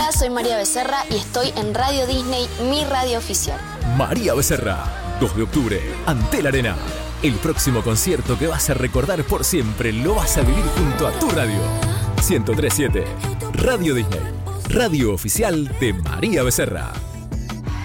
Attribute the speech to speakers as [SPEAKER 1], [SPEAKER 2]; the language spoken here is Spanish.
[SPEAKER 1] Hola, soy María Becerra y estoy en Radio Disney, mi radio oficial.
[SPEAKER 2] María Becerra, 2 de octubre, Antel Arena. El próximo concierto que vas a recordar por siempre lo vas a vivir junto a tu radio. 103.7, Radio Disney, radio oficial de María Becerra.